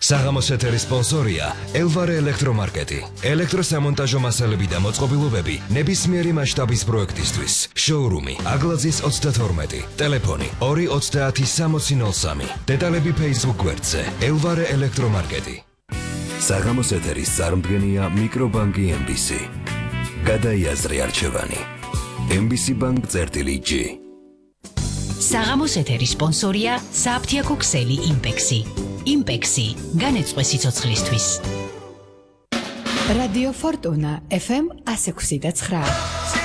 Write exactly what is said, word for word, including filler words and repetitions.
საღამოს ეთერის სპონსორია ელვარე ელექტრომარკეტი. ელექტროსამონტაჟო მასალები და მოწყობილობები ნებისმიერი მასშტაბის პროექტისთვის. შოურუმი აგლაძის ოცდათორმეტი. ტელეფონი ორი ოცდაათი სამოცი ნოლ სამი. დეტალები Facebook გვერდზე ელვარე ელექტრომარკეტი. საღამოს ეთერის წარმდგენია მიკრობანკი ემ ბი სი. გადაიაზრე არჩევანი. ემ ბი სი ბანკ წერტილი ჯი. საღამოს ეთერის სპონსორია საფთიაქო ქსელი იმპექსი. იმპექსი განეწყვე სიცოცხლისთვის. რადიო ფორტუნა ეფ ემ one oh six point nine.